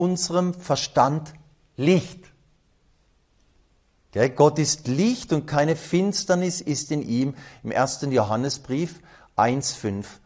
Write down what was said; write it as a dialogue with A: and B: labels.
A: unserem Verstand Licht. Gott ist Licht und keine Finsternis ist in ihm. Im 1. Johannesbrief 1,5